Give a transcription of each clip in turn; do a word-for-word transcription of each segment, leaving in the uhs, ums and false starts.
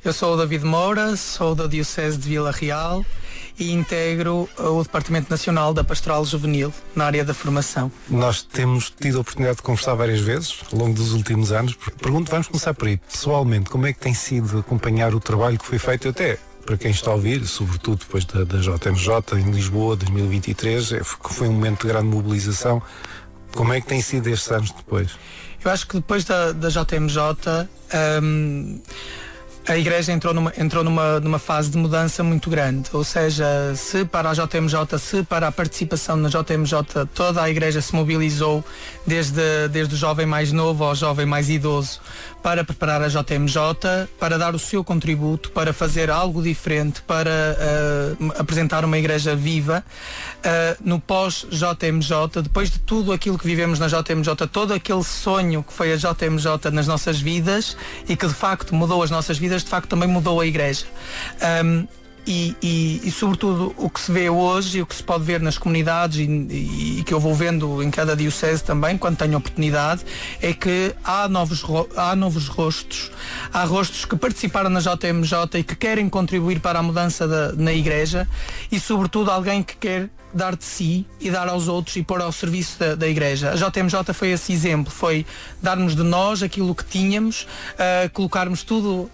Eu sou o David Moura, sou da Diocese de Vila Real e integro o Departamento Nacional da Pastoral Juvenil na área da formação. Nós temos tido a oportunidade de conversar várias vezes ao longo dos últimos anos. Pergunto, vamos começar por aí. Pessoalmente, como é que tem sido acompanhar o trabalho que foi feito até para quem está a ouvir, sobretudo depois da, da J M J em Lisboa, dois mil e vinte e três, é, foi um momento de grande mobilização. Como é que tem sido estes anos depois? Eu acho que depois da, da J M J, hum, a Igreja entrou, numa, entrou numa, numa fase de mudança muito grande. Ou seja, se para a J M J, se para a participação na J M J toda a Igreja se mobilizou, desde, desde o jovem mais novo ao jovem mais idoso, para preparar a J M J, para dar o seu contributo, para fazer algo diferente, para uh, apresentar uma Igreja viva. Uh, no pós-J M J, depois de tudo aquilo que vivemos na J M J, todo aquele sonho que foi a J M J nas nossas vidas e que de facto mudou as nossas vidas, de facto também mudou a Igreja. Um, E, e, e sobretudo o que se vê hoje e o que se pode ver nas comunidades e, e, e que eu vou vendo em cada diocese também, quando tenho oportunidade, é que há novos, há novos rostos, há rostos que participaram na J M J e que querem contribuir para a mudança da, na Igreja, e sobretudo alguém que quer dar de si e dar aos outros e pôr ao serviço da, da Igreja. A J M J foi esse exemplo, foi darmos de nós aquilo que tínhamos, uh, colocarmos tudo,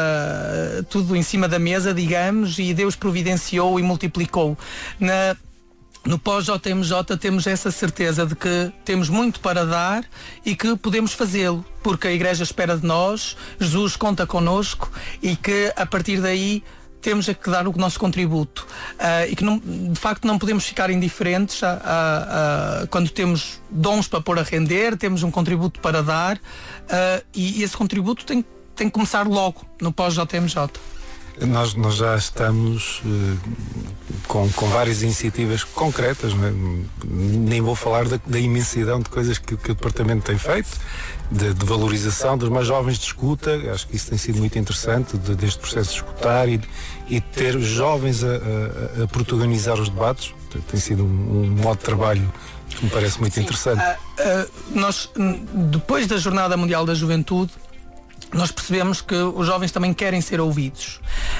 uh, tudo em cima da mesa, digamos, e Deus providenciou e multiplicou. Na, no pós-J M J temos essa certeza de que temos muito para dar e que podemos fazê-lo, porque a Igreja espera de nós, Jesus conta connosco e que a partir daí temos é que dar o nosso contributo, uh, e que não, de facto não podemos ficar indiferentes a, a, a, quando temos dons para pôr a render, temos um contributo para dar, uh, e, e esse contributo tem, tem que começar logo no pós-J M J. Nós, nós já estamos uh, com, com várias iniciativas concretas, não é? Nem vou falar da, da imensidão de coisas que, que o Departamento tem feito, de, de valorização dos mais jovens de escuta. Acho que isso tem sido muito interessante, de, deste processo de escutar e, e ter os jovens a, a, a protagonizar os debates. Tem sido um, um modo de trabalho que me parece muito Sim, interessante. Uh, uh, nós, depois da Jornada Mundial da Juventude, nós percebemos que os jovens também querem ser ouvidos.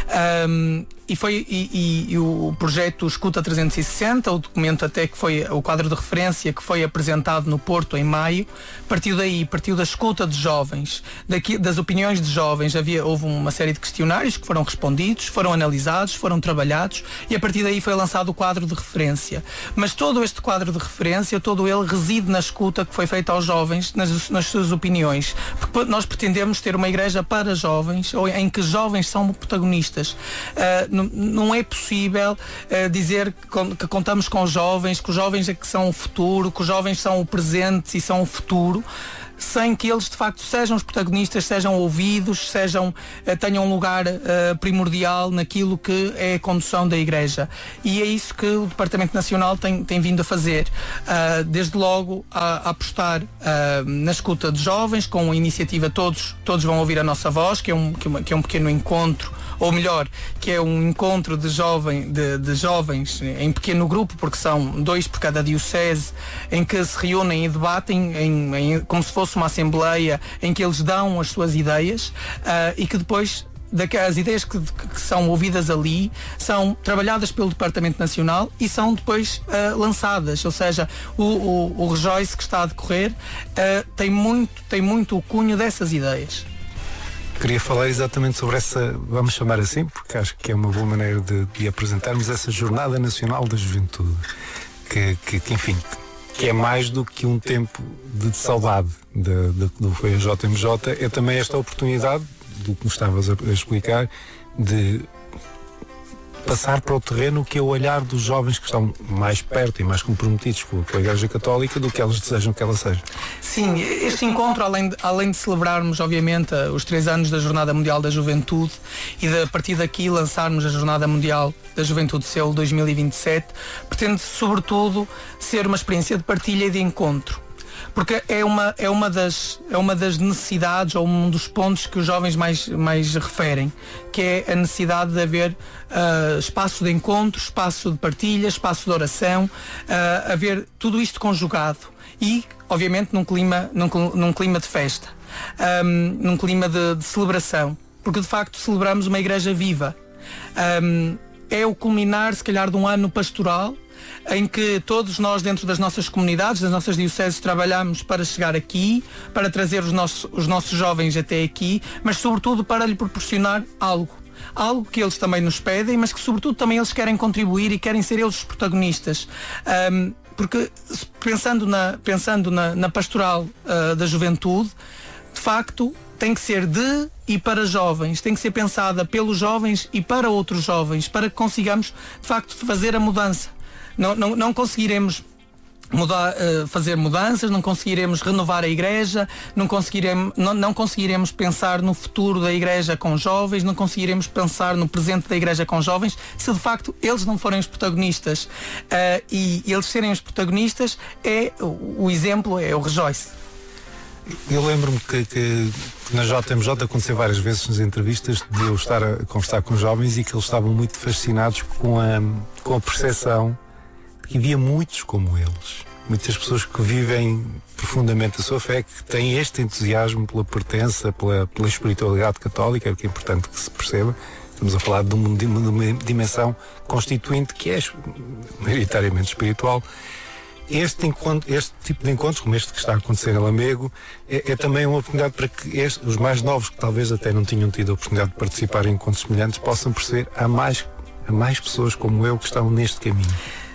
Um, e foi e, e, e o projeto Escuta trezentos e sessenta, o documento até que foi o quadro de referência que foi apresentado no Porto em maio, partiu daí, partiu da escuta de jovens, daqui, das opiniões de jovens. Havia, houve uma série de questionários que foram respondidos, foram analisados, foram trabalhados, e a partir daí foi lançado o quadro de referência. Mas todo este quadro de referência, todo ele reside na escuta que foi feita aos jovens, nas, nas suas opiniões, porque nós pretendemos ter uma Igreja para jovens, ou em que jovens são protagonistas. Uh, não, não é possível uh, dizer que, que contamos com jovens, que os jovens é que são o futuro, que os jovens são o presente e são o futuro, sem que eles de facto sejam os protagonistas, sejam ouvidos, sejam, uh, tenham um lugar uh, primordial naquilo que é a condução da Igreja. E é isso que o Departamento Nacional tem, tem vindo a fazer. Uh, desde logo a, a apostar uh, na escuta de jovens, com a iniciativa Todos, Todos Vão Ouvir a Nossa Voz, que é um, que é uma, que é um pequeno encontro, ou melhor, que é um encontro de, jovem, de, de jovens em pequeno grupo, porque são dois por cada diocese, em que se reúnem e debatem em, em, como se fosse uma assembleia, em que eles dão as suas ideias, uh, e que depois as ideias que, que são ouvidas ali são trabalhadas pelo Departamento Nacional e são depois uh, lançadas. Ou seja, o, o, o Rejoice que está a decorrer uh, tem muito, tem muito o cunho dessas ideias. Queria falar exatamente sobre essa, vamos chamar assim, porque acho que é uma boa maneira de, de apresentarmos essa Jornada Nacional da Juventude, que, que, que enfim, que é mais do que um tempo de saudade de, de, do foi a J M J, é também esta oportunidade, do que nos estavas a, a explicar, de passar para o terreno, que é o olhar dos jovens que estão mais perto e mais comprometidos com a Igreja Católica do que elas desejam que ela seja. Sim, este encontro, além de, além de celebrarmos, obviamente, os três anos da Jornada Mundial da Juventude e de, a partir daqui lançarmos a Jornada Mundial da Juventude Seul dois mil e vinte e sete, pretende sobretudo ser uma experiência de partilha e de encontro. Porque é uma, é, uma das, é uma das necessidades, ou um dos pontos que os jovens mais, mais referem, que é a necessidade de haver uh, espaço de encontro, espaço de partilha, espaço de oração, uh, haver tudo isto conjugado e, obviamente, num clima, num, num clima de festa, um, num clima de, de celebração. porque de facto celebramos uma igreja viva. Um, é o culminar, se calhar, de um ano pastoral, em que todos nós, dentro das nossas comunidades, das nossas dioceses, trabalhamos para chegar aqui, para trazer os nossos, os nossos jovens até aqui, mas sobretudo para lhe proporcionar algo. Algo que eles também nos pedem, mas que sobretudo também eles querem contribuir e querem ser eles os protagonistas. Um, porque pensando na, pensando na, na pastoral uh, da juventude, de facto tem que ser de e para jovens, tem que ser pensada pelos jovens e para outros jovens, para que consigamos de facto fazer a mudança. Não, não, não conseguiremos mudar, uh, fazer mudanças, não conseguiremos renovar a igreja, não conseguiremos, não, não conseguiremos pensar no futuro da igreja com jovens, não conseguiremos pensar no presente da igreja com jovens, se de facto eles não forem os protagonistas. Uh, e eles serem os protagonistas, é o, o exemplo é o Rejoice. Eu lembro-me que, que na J M J aconteceu várias vezes nas entrevistas de eu estar a conversar com jovens e que eles estavam muito fascinados com a, com a percepção de que havia muitos como eles. Muitas pessoas que vivem profundamente a sua fé, que têm este entusiasmo pela pertença, pela, pela espiritualidade católica, que é importante que se perceba. Estamos a falar de uma, de uma dimensão constituinte que é maioritariamente espiritual. Este, encontro, este tipo de encontros, como este que está a acontecer em Lamego, é, é também uma oportunidade para que este, os mais novos, que talvez até não tinham tido a oportunidade de participar em encontros semelhantes, possam perceber há mais, há mais pessoas como eu que estão neste caminho.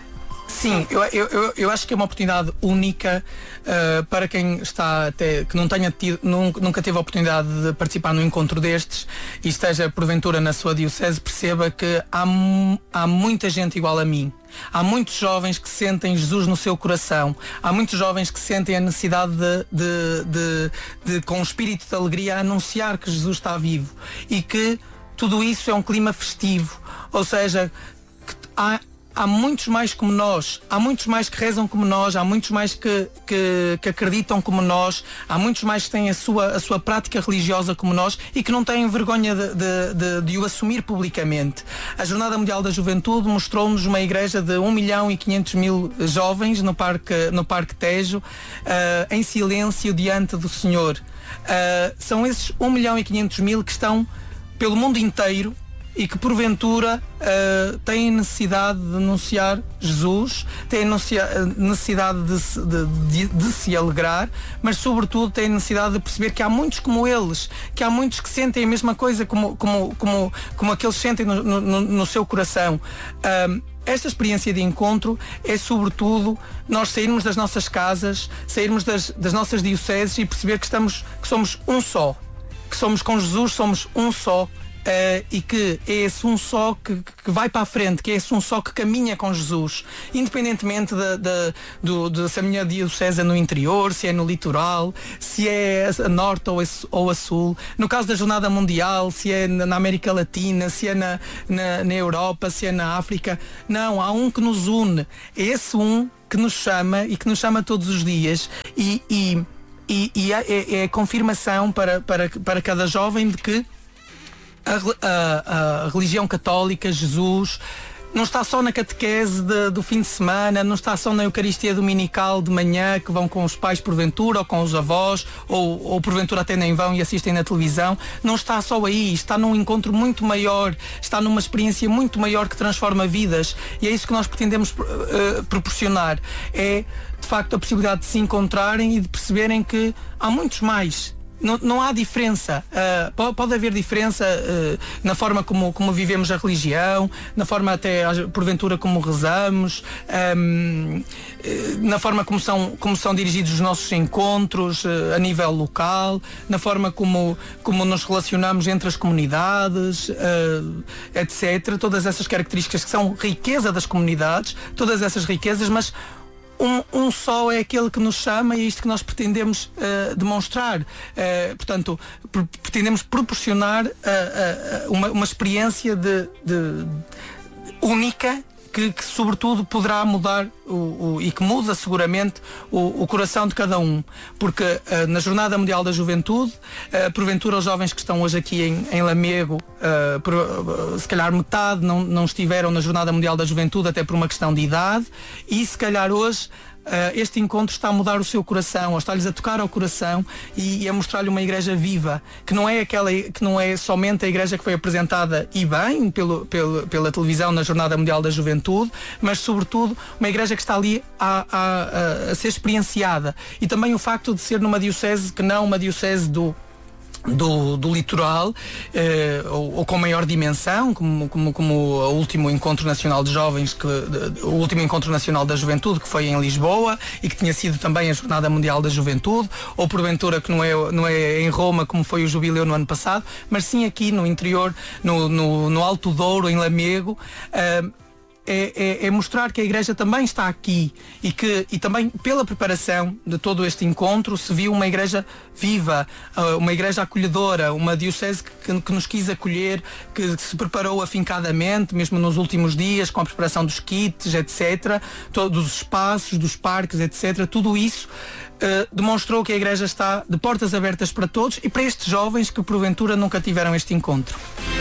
Sim, eu, eu, eu acho que é uma oportunidade única uh, para quem está até, que não tenha tido, nunca, nunca teve a oportunidade de participar num encontro destes e esteja porventura na sua diocese, perceba que há, há muita gente igual a mim. Há muitos jovens que sentem Jesus no seu coração. Há muitos jovens que sentem a necessidade de, de, de, de com um espírito de alegria, anunciar que Jesus está vivo. E que tudo isso é um clima festivo. Ou seja, que há... Há muitos mais como nós, há muitos mais que rezam como nós, há muitos mais que, que, que acreditam como nós, há muitos mais que têm a sua, a sua prática religiosa como nós e que não têm vergonha de, de, de, de o assumir publicamente. A Jornada Mundial da Juventude mostrou-nos uma igreja de um milhão e quinhentos mil jovens no Parque, no Parque Tejo, uh, em silêncio diante do Senhor. Uh, são esses um milhão e quinhentos mil que estão pelo mundo inteiro e que porventura uh, têm necessidade de anunciar Jesus, têm necessidade de se, de, de, de se alegrar, mas sobretudo têm necessidade de perceber que há muitos como eles, que há muitos que sentem a mesma coisa como, como, como, como aqueles sentem no, no, no seu coração. Uh, Esta experiência de encontro é sobretudo nós sairmos das nossas casas, sairmos das, das nossas dioceses e perceber que, estamos, que somos um só, que somos com Jesus, somos um só. Uh, e que é esse um só que, que vai para a frente, que é esse um só que caminha com Jesus, independentemente de, de, de, de se a minha diocese é no interior, se é no litoral, se é a norte ou a, ou a sul, no caso da Jornada Mundial, se é na América Latina, se é na, na, na Europa, se é na África. Não, há um que nos une, é esse um que nos chama e que nos chama todos os dias e, e, e, e é, é a confirmação para, para, para cada jovem de que A, a, a religião católica, Jesus, não está só na catequese de, do fim de semana, não está só na Eucaristia Dominical de manhã, que vão com os pais porventura, ou com os avós, ou, ou porventura até nem vão e assistem na televisão. Não está só aí, está num encontro muito maior, está numa experiência muito maior que transforma vidas. E é isso que nós pretendemos uh, proporcionar. É, de facto, a possibilidade de se encontrarem e de perceberem que há muitos mais. Não, não há diferença, uh, pode, pode haver diferença uh, na forma como, como vivemos a religião, na forma até porventura como rezamos, um, na forma como são, como são dirigidos os nossos encontros uh, a nível local, na forma como, como nos relacionamos entre as comunidades, uh, etcétera. Todas essas características que são riqueza das comunidades, todas essas riquezas, mas Um, um só é aquele que nos chama e é isto que nós pretendemos uh, demonstrar. Uh, portanto, pr- pretendemos proporcionar uh, uh, uma, uma experiência de, de única que, que sobretudo poderá mudar o, o, e que muda seguramente o, o coração de cada um. Porque uh, na Jornada Mundial da Juventude, uh, porventura os jovens que estão hoje aqui em, em Lamego, uh, por, uh, se calhar metade não, não estiveram na Jornada Mundial da Juventude até por uma questão de idade e se calhar hoje este encontro está a mudar o seu coração, ou está-lhes a tocar ao coração e, e a mostrar-lhe uma igreja viva, que não é aquela, que não é somente a igreja que foi apresentada e bem pelo, pelo, pela televisão na Jornada Mundial da Juventude, mas sobretudo uma igreja que está ali a, a, a, a ser experienciada. E também o facto de ser numa diocese que não uma diocese do Do, do litoral, eh, ou, ou com maior dimensão, como, como, como o último Encontro Nacional de Jovens, que, de, o último Encontro Nacional da Juventude, que foi em Lisboa e que tinha sido também a Jornada Mundial da Juventude, ou porventura que não é, não é em Roma, como foi o Jubileu no ano passado, mas sim aqui no interior, no, no, no Alto Douro, em Lamego. eh, É, é, é mostrar que a Igreja também está aqui e que e também pela preparação de todo este encontro se viu uma Igreja viva, uma Igreja acolhedora, uma diocese que, que nos quis acolher, que se preparou afincadamente, mesmo nos últimos dias, com a preparação dos kits, etcétera, todos os espaços, dos parques, etcétera. Tudo isso uh, demonstrou que a Igreja está de portas abertas para todos e para estes jovens que porventura nunca tiveram este encontro.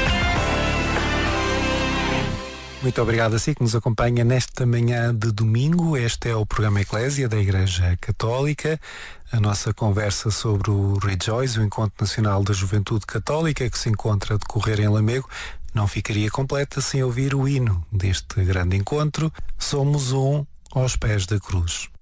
Muito obrigado a si que nos acompanha nesta manhã de domingo. Este é o programa Eclésia da Igreja Católica. A nossa conversa sobre o Rejoice, o Encontro Nacional da Juventude Católica, que se encontra a decorrer em Lamego, não ficaria completa sem ouvir o hino deste grande encontro. Somos um aos pés da cruz.